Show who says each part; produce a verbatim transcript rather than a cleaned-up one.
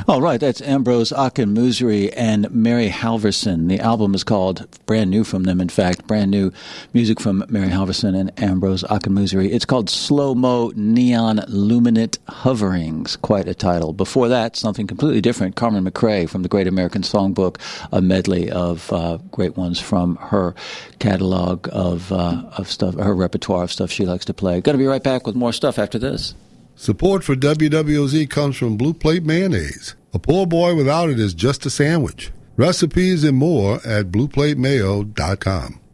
Speaker 1: All right, that's Ambrose Akinmusire and Mary Halverson. The album is called, brand new from them, in fact, brand new music from Mary Halverson and Ambrose Akinmusire. It's called Slow-Mo Neon Luminate Hoverings, quite a title. Before that, something completely different, Carmen McRae from the Great American Songbook, a medley of uh, great ones from her catalog of, uh, of stuff, her repertoire of stuff she likes to play. Got to be right back with more stuff after this.
Speaker 2: Support for W W O Z comes from Blue Plate Mayonnaise. A poor boy without it is just a sandwich. Recipes and more at blue plate mayo dot com.